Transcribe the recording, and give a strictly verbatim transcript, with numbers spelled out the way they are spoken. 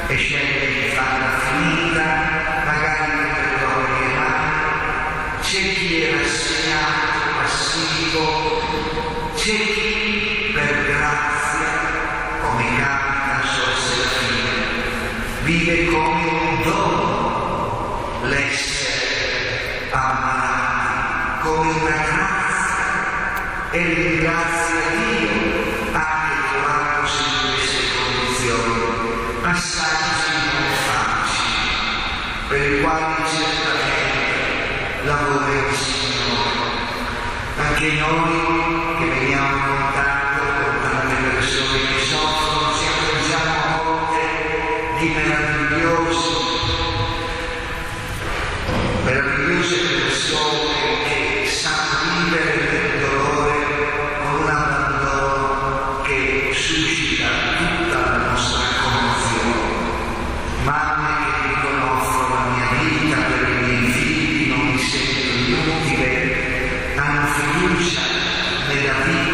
e sceglie di farla finita, magari con le proprie mani. C'è chi è rassegnato, passivo, c'è chi per grazia, come capita a Suor Serafina, vive come un dono l'essere ammalati, come una grazia, e ringrazia Dio anche trovandosi in queste condizioni assai non facili, per i quali certamente lavora il Signore. Anche noi che veniamo in contatto con tante persone che soffrono ci accorgiamo a volte di meravigliosi, meravigliose persone che sanno vivere nel dolore con un abbandono che suscita tutta la nostra commozione. Mamme che dicono: offro la mia vita per i miei figli, non mi sento inutile, hanno fiducia nella vita